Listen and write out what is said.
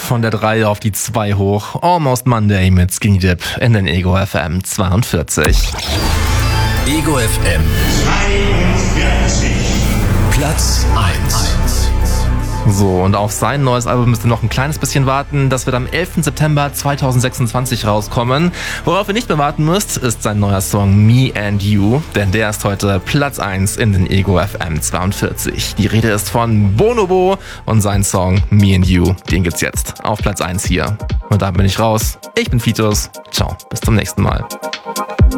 von der 3 auf die 2 hoch. Almost Monday mit Skinny Dip in den Ego FM 42. Ego FM 42. Platz 1. So, und auf sein neues Album müsst ihr noch ein kleines bisschen warten. Das wird am 11. September 2026 rauskommen. Worauf ihr nicht mehr warten müsst, ist sein neuer Song Me and You, denn der ist heute Platz 1 in den Ego FM 42. Die Rede ist von Bonobo und sein Song Me and You. Den gibt's jetzt auf Platz 1 hier. Und da bin ich raus. Ich bin Fitus. Ciao, bis zum nächsten Mal.